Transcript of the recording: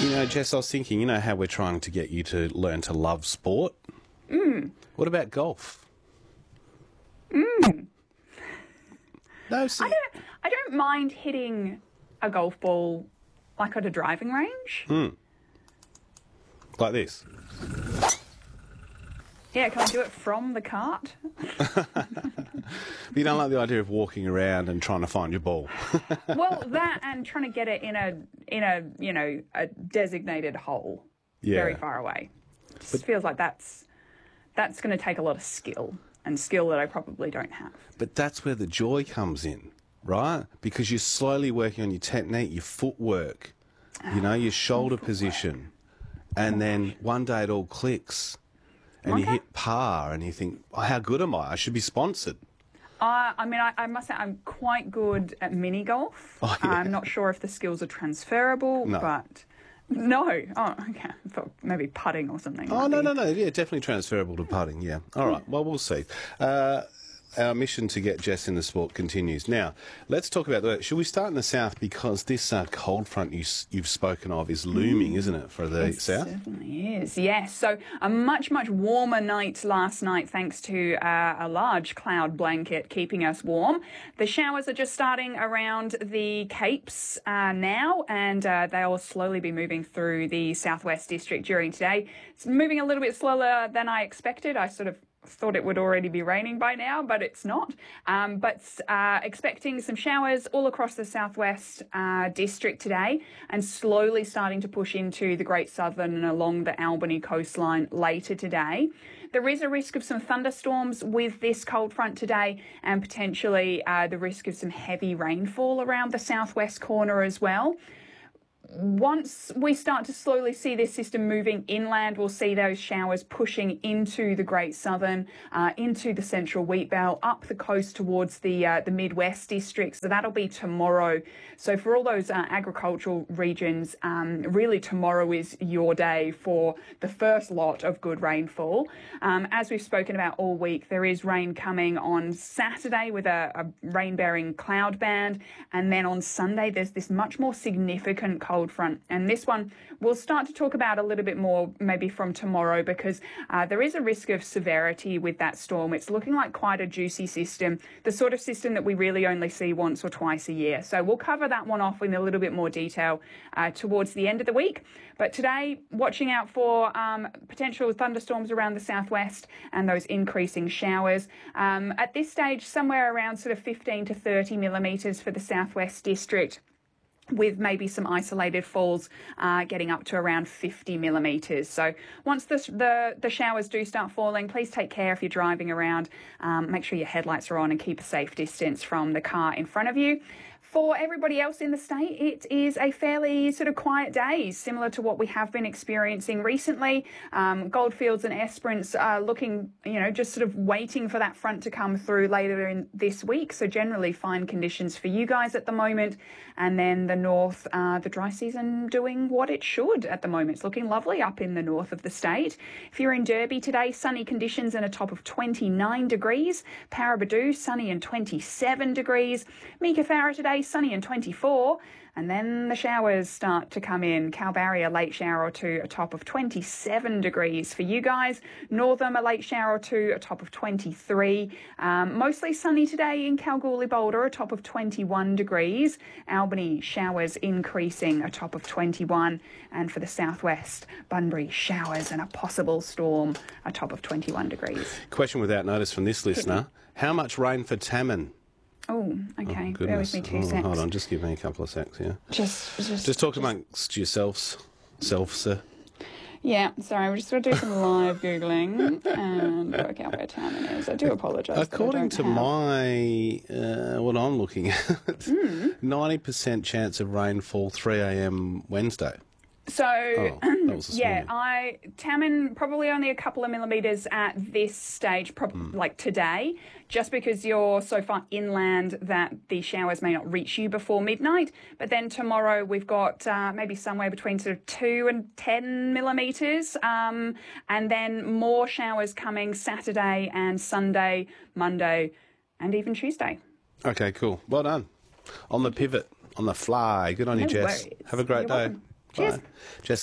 Jess, I was thinking, how we're trying to get you to learn to love sport? What about golf? No, see, I don't mind hitting a golf ball like at a driving range. like this. Yeah, can I do it from the cart? But you don't like the idea of walking around and trying to find your ball. Well, that and trying to get it in a designated hole very far away. It feels like that's going to take a lot of skill that I probably don't have. But that's where the joy comes in, right? Because you're slowly working on your technique, your footwork, your shoulder position. And then one day it all clicks. And you hit par and you think, how good am I? I should be sponsored. I must say I'm quite good at mini golf. Oh, yeah. I'm not sure if the skills are transferable, but... No. Oh, okay. I thought maybe putting or something. Oh, no. Yeah, definitely transferable to putting, yeah. All right, well, we'll see. Our mission to get Jess in the sport continues. Now, let's talk about should we start in the south, because this cold front you've spoken of is looming, isn't it, for the south? It certainly is, yes. So a much, much warmer night last night thanks to a large cloud blanket keeping us warm. The showers are just starting around the Capes now, and they'll slowly be moving through the southwest district during today. It's moving a little bit slower than I expected. I sort of thought it would already be raining by now, but it's not. Expecting some showers all across the southwest district today, and slowly starting to push into the Great Southern and along the Albany coastline later today. There is a risk of some thunderstorms with this cold front today, and potentially the risk of some heavy rainfall around the southwest corner as well. Once we start to slowly see this system moving inland, we'll see those showers pushing into the Great Southern, into the Central Wheat Belt, up the coast towards the Midwest districts. So that'll be tomorrow. So for all those agricultural regions, really tomorrow is your day for the first lot of good rainfall. As we've spoken about all week, there is rain coming on Saturday with a rain-bearing cloud band. And then on Sunday, there's this much more significant cold front, and this one we'll start to talk about a little bit more maybe from tomorrow, because there is a risk of severity with that storm. It's looking like quite a juicy system, the sort of system that we really only see once or twice a year. So we'll cover that one off in a little bit more detail towards the end of the week. But today, watching out for potential thunderstorms around the southwest and those increasing showers. At this stage, somewhere around sort of 15 to 30 millimetres for the southwest district, with maybe some isolated falls getting up to around 50 millimetres. So once the showers do start falling, please take care if you're driving around. Make sure your headlights are on and keep a safe distance from the car in front of you. For everybody else in the state, it is a fairly sort of quiet day, similar to what we have been experiencing recently. Goldfields and Esperance are looking, just sort of waiting for that front to come through later in this week. So generally fine conditions for you guys at the moment. And then the north, the dry season doing what it should at the moment. It's looking lovely up in the north of the state. If you're in Derby today, sunny conditions and a top of 29 degrees. Paraburdoo, sunny and 27 degrees. Meekatharra today, sunny and 24, and then the showers start to come in. Kalbarri, a late shower or two, a top of 27 degrees for you guys. Northam, a late shower or two, a top of 23. Mostly sunny today in Kalgoorlie Boulder, a top of 21 degrees. Albany, showers increasing, a top of 21. And for the southwest, Bunbury, showers and a possible storm, a top of 21 degrees. Question without notice from this listener. How much rain for Tammin? Oh, okay. Bear with me 2 seconds. Hold on, just give me a couple of secs, yeah? Just talk amongst yourselves, sir. Yeah, sorry, we're just going to do some live Googling and work out where Tammin is. I do apologise. According to my, what I'm looking at, 90% chance of rainfall 3 a.m. Wednesday. So, that was this morning. Tammin probably only a couple of millimetres at this stage, like today, just because you're so far inland that the showers may not reach you before midnight. But then tomorrow we've got maybe somewhere between sort of 2 and 10 millimetres, and then more showers coming Saturday and Sunday, Monday, and even Tuesday. Okay, cool. Well done. On the pivot, on the fly. Good on you, Jess. Worries. Have a great day. Welcome. Cheers. Bye. Jess